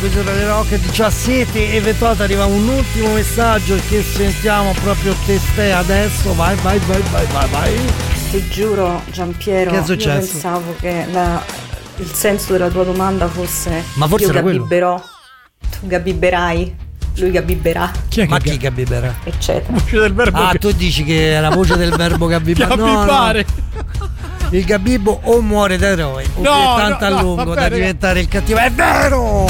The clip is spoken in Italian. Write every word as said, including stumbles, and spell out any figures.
Questo è Radio Rock diciassette e ventotto, arriva un ultimo messaggio che sentiamo proprio testé adesso. Vai, vai, vai, vai, vai, vai. Ti giuro, Giampiero, io pensavo che la, il senso della tua domanda fosse Ma forse io era quello. gabibberò, tu gabibberai, lui gabibberà. Chi è Ma chi gabibberà? Eccetera. Voce del verbo. Ah, tu dici che è la voce del verbo gabibberà? Gabibbare. No, no. Il gabibbo o muore da eroe o No, è tanto no, a no, lungo vabbè, da diventare il cattivo. È vero!